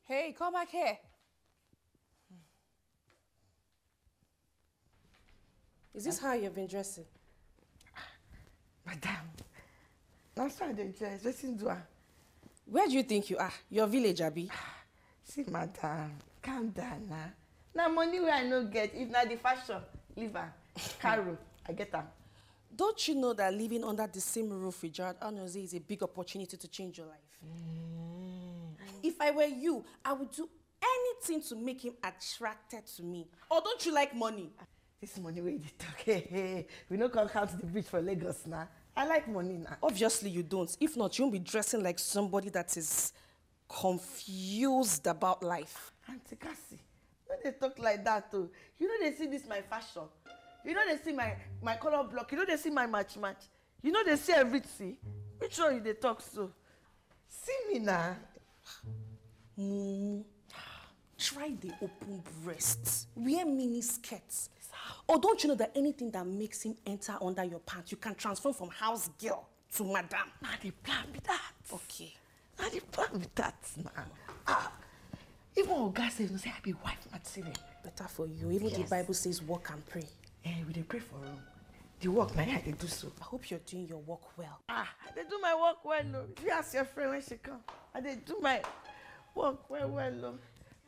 Hey, come back here. Is this how you've been dressing? Madam, that's how they dress. Listen to her. Where do you think you are? Your village, Abi? See, madam, calm down now. Now money where I no get, if not the fashion, leave her. Carol, I get her. Don't you know that living under the same roof with Gerard Anozie is a big opportunity to change your life? If I were you, I would do anything to make him attracted to me. Or don't you like money? This money where they talk, hey, we no come count the bridge for Lagos now. I like money now. Obviously you don't. If not, you won't be dressing like somebody that is confused about life. Auntie Cassie, when they talk like that too, you know they see this my fashion. You know they see my color block. You know they see my match. You know they see everything. Which one you they talk so? See me now. Try the open breasts. Wear mini skirts. Or don't you know that anything that makes him enter under your pants, you can transform from house girl to madam? Now the plan with that. Okay. Now the plan with that now. Even Oga says, no say I be wife material. Better for you. Even the Bible says work and pray. We dey pray for room. The work now I dey do so. I hope you're doing your work well. I dey do my work well, no. If you ask your friend when she come, I dey do my work well, no.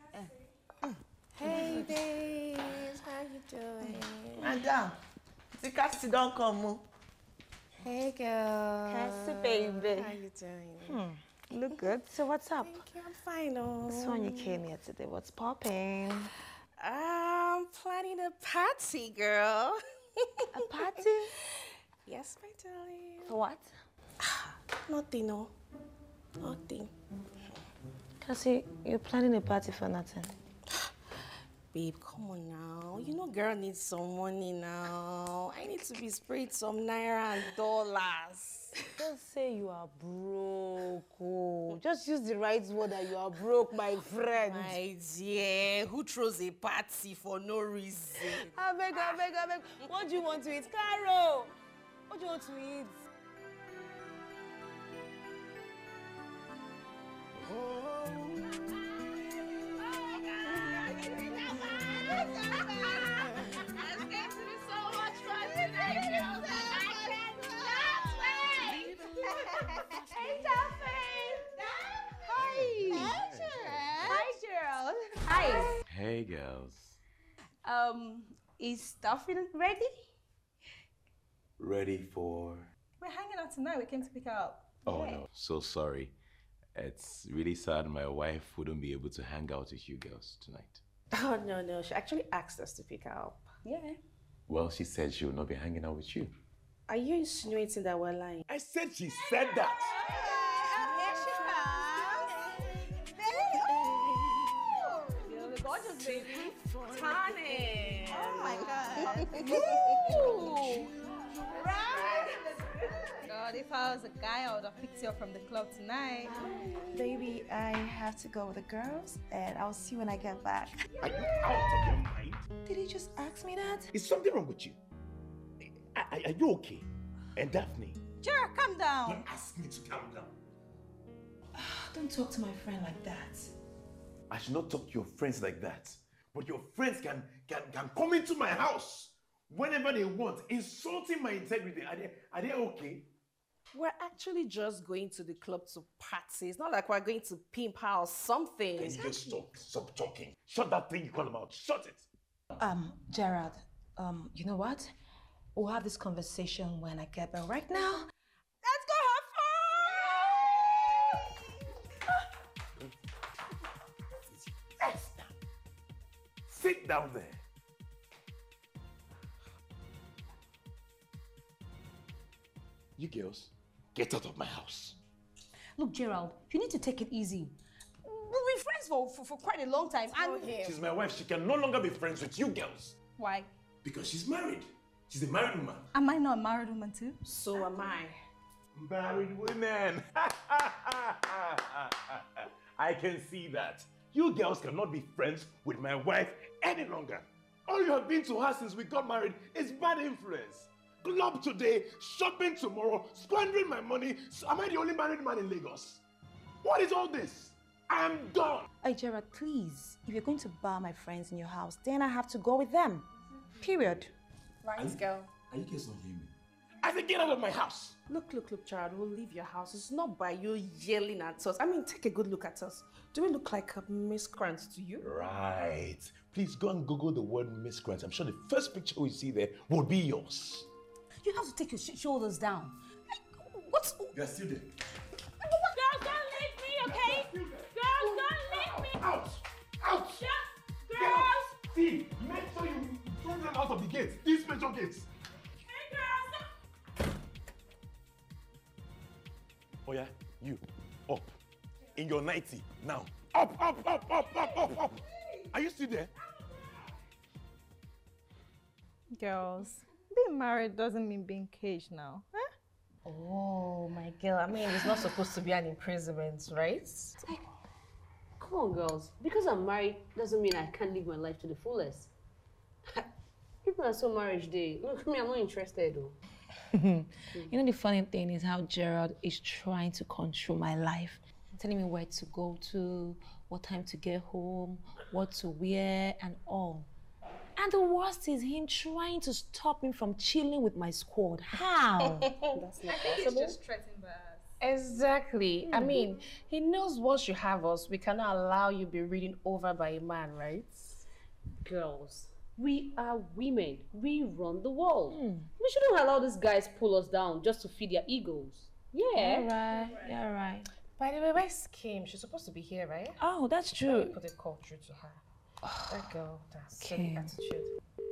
Hey babes, how you doing? Madam, the Cassie don't come. Hey girl. Cassie baby. How you doing? Look good. So what's up? Thank you, I'm fine. Oh. So when you came here today, what's popping? I'm planning a party, girl. A party? Yes, my darling. For what? Nothing, no. Nothing. Cassie, you're planning a party for nothing. Babe, come on now. You know girl needs some money now. I need to be sprayed some naira and dollars. Just say you are broke. Oh. Just use the right word that you are broke, my friend. My dear, who throws a party for no reason? I beg. What do you want to eat? Carol! What do you want to eat? Hey, Dolphin! Hi, Gerald. Hi. Hey, girls. Is Dolphin ready? Ready for... We're hanging out tonight. We came to pick her up. Oh, no. So sorry. It's really sad my wife wouldn't be able to hang out with you girls tonight. Oh, no. She actually asked us to pick her up. Yeah. Well, she said she will not be hanging out with you. Are you insinuating that we're lying? I said she said that! Here she comes. You're the gorgeous baby. Tani! Oh my God. Right? God, if I was a guy, I would have picked you up from the club tonight. Baby, I have to go with the girls, and I'll see you when I get back. Are you out of your mind? Did he just ask me that? Is something wrong with you? Are you okay? And Daphne? Sure, calm down. Don't ask me to calm down. Don't talk to my friend like that. I should not talk to your friends like that. But your friends can come into my house whenever they want, insulting my integrity. Are they okay? We're actually just going to the club to party. It's not like we're going to pimp her or something. Can you just stop talking? Shut that thing you call him out. Shut it. Gerard, you know what? We'll have this conversation when I get back. Right now, Let's go have fun! Esther, sit down there. You girls, get out of my house. Look, Gerald, you need to take it easy. We've been friends for quite a long time. And She's my wife. She can no longer be friends with you girls. why? Because she's married. She's a married woman. Am I not a married woman too? So am I. Married women. I can see that. You girls cannot be friends with my wife any longer. All you have been to her since we got married is bad influence. Club today, shopping tomorrow, squandering my money. So am I the only married man in Lagos? What is all this? I am done. Hey, Gerard, please. If you're going to bar my friends in your house, then I have to go with them. Period. Right, girl? Are you guys not hearing me? I said, get out of my house. Look, Gerard, we'll leave your house. It's not by you yelling at us. I mean, take a good look at us. Do we look like a miscreant to you? Right. Please go and Google the word miscreant. I'm sure the first picture we see there will be yours. You have to take your shoulders down. Like, what's... You are still there. Girls, don't leave me, okay? Girls, don't leave me. Out! Out! Girls. See, make sure you throw them out of the gates. These special gates. Hey, girls. Oh yeah, you, up. In your 90, now. Up, up, up, up, up, up, up. Are you still there? Girls, being married doesn't mean being caged now. Huh? Oh, my girl. I mean, it's not supposed to be an imprisonment, right? Come on, girls. Because I'm married doesn't mean I can't live my life to the fullest. People are so marriage day. Look, me, I'm not interested though. You know, the funny thing is how Gerald is trying to control my life. Telling me where to go to, what time to get home, what to wear, and all. And the worst is him trying to stop me from chilling with my squad. How? That's not possible. just threatened by us. Exactly. I mean, he knows once you have us, we cannot allow you be reading over by a man, right? Girls, we are women. We run the world. We shouldn't allow these guys pull us down just to feed their egos. Yeah. You're right. By the way, where's Kim? She's supposed to be here, right? Oh, that's Let me true. put a call through to her. That girl, that's Kim. silly attitude.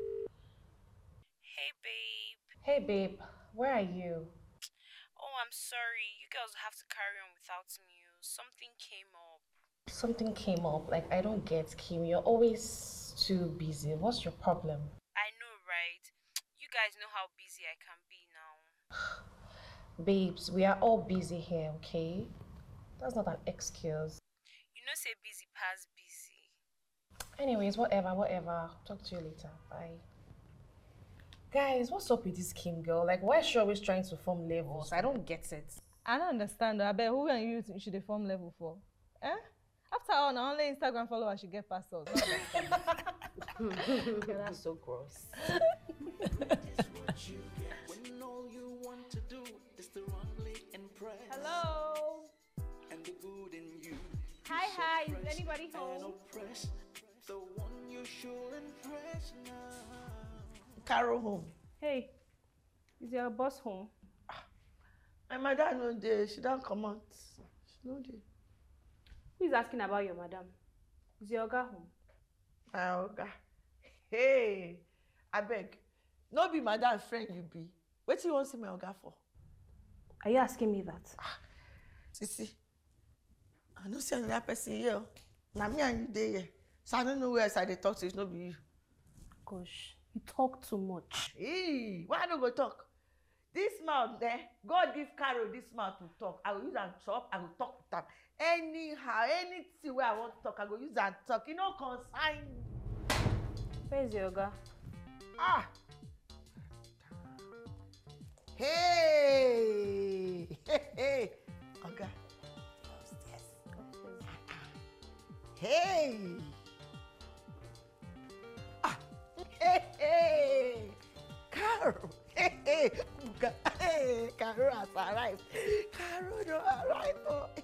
Hey, babe. Hey, babe. Where are you? Oh, I'm sorry. You girls have to carry on without me. Something came up. Something came up. Like, I don't get Kim. You're always too busy. What's your problem? I know, right? You guys know how busy I can be now. Babes, we are all busy here, okay? That's not an excuse. You know, say busy past busy. Anyways, whatever. Talk to you later. Bye. Guys, what's up with this Kim girl? Like, why is she always trying to form levels? I don't get it. I don't understand though. I bet who and you should they form level for? Eh? After all, now only Instagram followers should get past us. That's so gross. Hello. Hi. Is anybody home? Carol home. Hey, is your boss home? My mother no dey. She don't come out. She no dey. Who is asking about your madam? Is your oga home? My oga. Hey, abeg. No be madam friend you be. Wetin you wan see my oga for? Are you asking me that? Sisi, I no see another person here. Na me and you dey here. So I don't know where else I dey talk to if no be you. Gosh, you talk too much. Hey, why I no go talk? This mouth there, God give Carol this mouth to talk. I will use am chop, I will talk with am. Anyhow, anything wey I want to talk, I go use am talk. E no concern me. Where is your oga? Ah! Hey! Hey! Oga. Upstairs. Hey! Ah! Hey! Carol! Hey! Oga! Hey! Carol has arrived. Carol don't arrive. Oh.